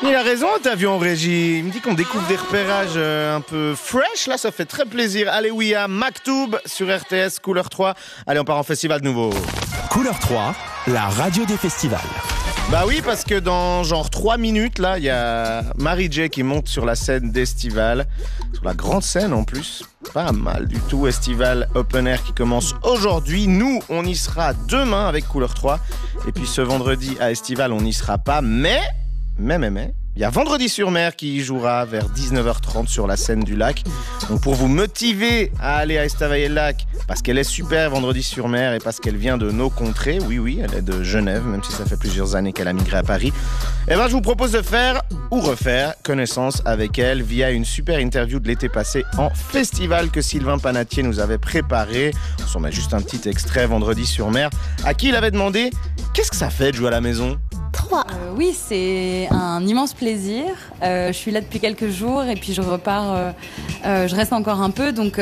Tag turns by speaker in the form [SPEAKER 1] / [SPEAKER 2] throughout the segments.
[SPEAKER 1] Il a raison, t'as vu en régie. Il me dit qu'on découvre des repérages un peu fresh. Là, ça fait très plaisir. Allez, oui, à Maktoub sur RTS, Couleur 3. Allez, on part en festival de nouveau.
[SPEAKER 2] Couleur 3, la radio des festivals.
[SPEAKER 1] Bah oui, parce que dans genre 3 minutes, là, il y a Mary J qui monte sur la scène d'Estival. Sur la grande scène en plus. Pas mal du tout. Estival Open Air qui commence aujourd'hui. Nous, on y sera demain avec Couleur 3. Et puis ce vendredi à Estival, on n'y sera pas. Mais, il y a Vendredi sur Mer qui jouera vers 19h30 sur la scène du lac. Donc pour vous motiver à aller à Estavayer-le-Lac, parce qu'elle est super Vendredi sur Mer et parce qu'elle vient de nos contrées, oui, elle est de Genève, même si ça fait plusieurs années qu'elle a migré à Paris, eh ben je vous propose de faire ou refaire connaissance avec elle via une super interview de l'été passé en festival que Sylvain Panatier nous avait préparé. On s'en met juste un petit extrait Vendredi sur Mer, à qui il avait demandé « Qu'est-ce que ça fait de jouer à la maison ?»
[SPEAKER 3] Oui, c'est un immense plaisir. Je suis là depuis quelques jours et puis je repars, je reste encore un peu, donc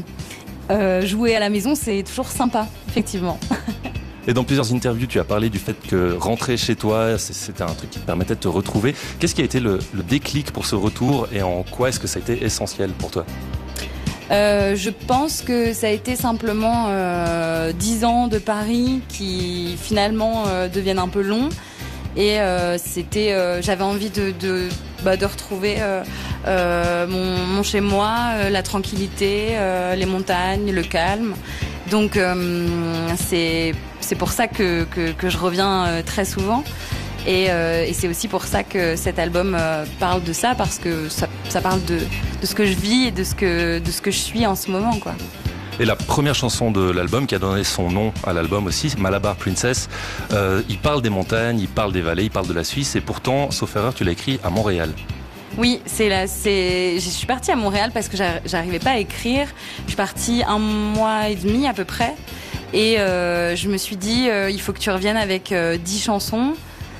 [SPEAKER 3] jouer à la maison, c'est toujours sympa, effectivement.
[SPEAKER 4] Et dans plusieurs interviews, tu as parlé du fait que rentrer chez toi, c'était un truc qui te permettait de te retrouver. Qu'est-ce qui a été le déclic pour ce retour et en quoi est-ce que ça a été essentiel pour toi ?
[SPEAKER 3] Je pense que ça a été simplement 10 ans de Paris qui finalement deviennent un peu longs. Et j'avais envie de retrouver mon chez moi, la tranquillité, les montagnes, le calme. Donc c'est pour ça que je reviens très souvent. Et c'est aussi pour ça que cet album parle de ça, parce que ça parle de ce que je vis et de ce que je suis en ce moment, quoi.
[SPEAKER 4] Et la première chanson de l'album, qui a donné son nom à l'album aussi, Malabar Princess, il parle des montagnes, il parle des vallées, il parle de la Suisse, et pourtant, sauf erreur, tu l'as écrit à Montréal.
[SPEAKER 3] Oui, je suis partie à Montréal parce que j'arrivais pas à écrire. Je suis partie 1 mois et demi à peu près, et je me suis dit, il faut que tu reviennes avec 10 chansons.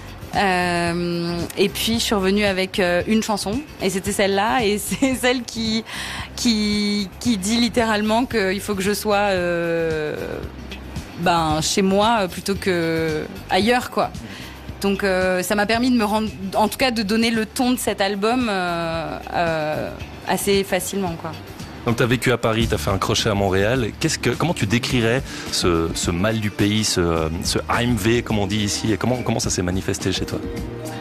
[SPEAKER 3] Et puis je suis revenue avec une chanson, et c'était celle-là, et c'est celle qui dit littéralement qu'il faut que je sois chez moi plutôt que ailleurs, quoi. Donc ça m'a permis de me rendre, en tout cas de donner le ton de cet album assez facilement, quoi.
[SPEAKER 4] Donc tu as vécu à Paris, tu as fait un crochet à Montréal. Comment tu décrirais ce mal du pays, ce Heimweh, comme on dit ici, et comment ça s'est manifesté chez toi ?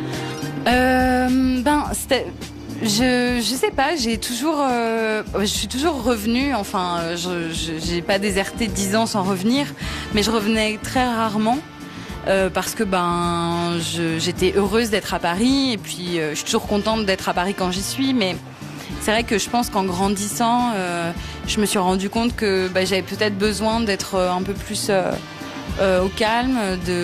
[SPEAKER 3] Je sais pas, je suis toujours revenue, enfin, j'ai pas déserté 10 ans sans revenir, mais je revenais très rarement. Parce que j'étais heureuse d'être à Paris, et puis je suis toujours contente d'être à Paris quand j'y suis, mais c'est vrai que je pense qu'en grandissant, je me suis rendu compte que j'avais peut-être besoin d'être un peu plus au calme,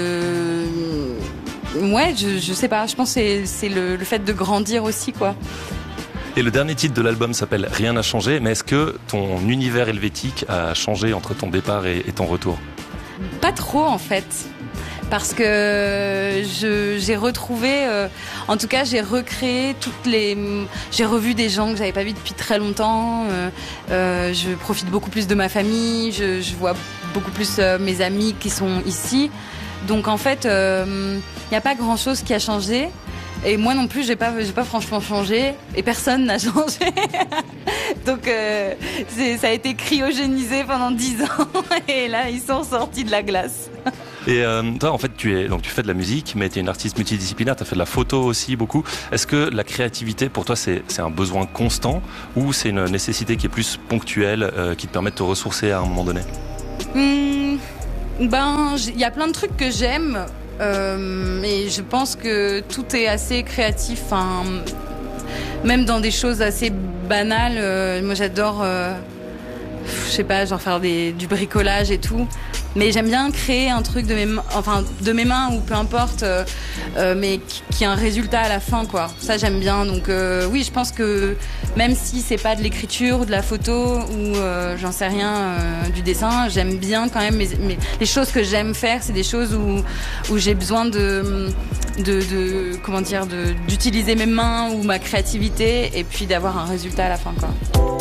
[SPEAKER 3] je sais pas, je pense que c'est le fait de grandir aussi, quoi.
[SPEAKER 4] Et le dernier titre de l'album s'appelle Rien n'a changé, mais est-ce que ton univers helvétique a changé entre ton départ et ton retour ?
[SPEAKER 3] Pas trop, en fait. Parce que j'ai retrouvé, en tout cas j'ai recréé j'ai revu des gens que j'avais pas vus depuis très longtemps, je profite beaucoup plus de ma famille, je vois beaucoup plus mes amis qui sont ici, donc en fait y a pas grand chose qui a changé, et moi non plus j'ai pas franchement changé, et personne n'a changé. Donc ça a été cryogénisé pendant 10 ans, et là ils sont sortis de la glace.
[SPEAKER 4] Et toi, en fait, tu fais de la musique, mais tu es une artiste multidisciplinaire, tu as fait de la photo aussi beaucoup. Est-ce que la créativité, pour toi, c'est un besoin constant, ou c'est une nécessité qui est plus ponctuelle, qui te permet de te ressourcer à un moment donné ?
[SPEAKER 3] Il y a plein de trucs que j'aime, mais je pense que tout est assez créatif, même dans des choses assez banales. Moi, j'adore, faire du bricolage et tout. Mais j'aime bien créer un truc de mes mains, ou peu importe, mais qui a un résultat à la fin, quoi. Ça, j'aime bien. Donc oui, je pense que même si c'est pas de l'écriture ou de la photo ou j'en sais rien, du dessin, j'aime bien quand même les choses que j'aime faire, c'est des choses où j'ai besoin d'utiliser mes mains ou ma créativité, et puis d'avoir un résultat à la fin, quoi.